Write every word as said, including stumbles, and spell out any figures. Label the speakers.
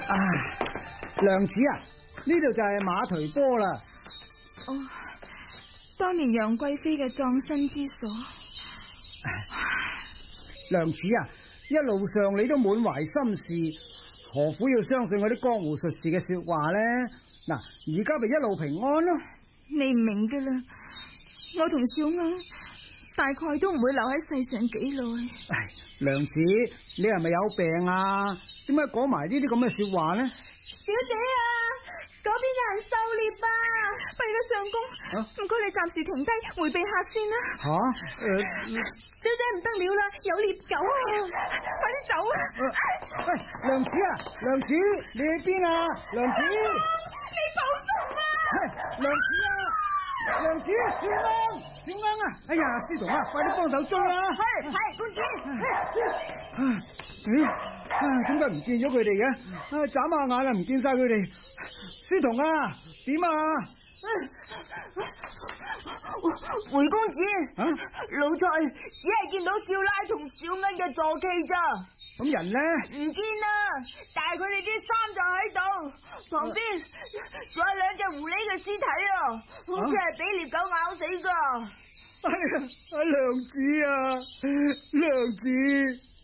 Speaker 1: 啊，娘子啊，呢度就係馬忒坡啦。
Speaker 2: 哦，當年楊貴妃嘅葬身之所。
Speaker 1: 娘子啊，一路上你都滿懷心事，何苦要相信嗰啲江湖術士嘅說話呢？嗱，而家咪一路平安咯。
Speaker 2: 你唔明噶啦，我同小歐大概都唔會留喺世上幾耐。
Speaker 1: 唉，娘子，你係咪有病啊？點解講埋呢啲咁嘅說話呢？
Speaker 3: 小姐啊，嗰邊有人狩獵啊！
Speaker 2: 弊啦，相公，唔該、啊、你暫時停低回避下先啦。
Speaker 1: 吓、啊，誒、呃，
Speaker 3: 小姐唔得了啦，有獵狗啊！
Speaker 2: 快啲走啊！
Speaker 1: 喂、呃，娘子啊，娘子，你喺邊啊？娘子，
Speaker 2: 你保重啊！
Speaker 1: 娘子啊，娘子，小安，小安啊！哎呀，司徒啊，快啲幫手追啊！
Speaker 3: 係係，公主。
Speaker 1: 咦，啊，點解唔見咗佢哋嘅？啊，眨下眼啦，唔見晒佢哋。司徒啊，點啊？
Speaker 3: 回公子，啊、老蔡只係見到少奶同小恩嘅坐騎咋。
Speaker 1: 咁人呢？
Speaker 3: 唔見啦，但係佢哋啲衫就喺度，旁邊仲有兩隻狐狸嘅屍體啊，好似係俾獵狗咬死噶。
Speaker 1: 哎呀，阿娘子啊，娘子。